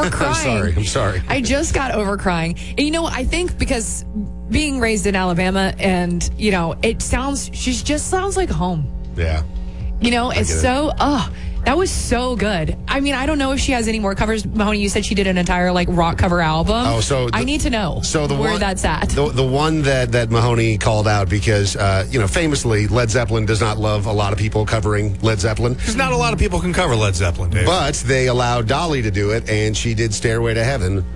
over crying. I'm sorry. I just got over crying. And you know, I think because being raised in Alabama and, you know, she just sounds like home. Yeah. You know, that was so good. I mean, I don't know if she has any more covers. Mahoney, you said she did an entire rock cover album. Oh, so I need to know where that's at. The one that Mahoney called out because, famously, Led Zeppelin does not love a lot of people covering Led Zeppelin. Because not a lot of people can cover Led Zeppelin, Dave. But they allowed Dolly to do it, and she did Stairway to Heaven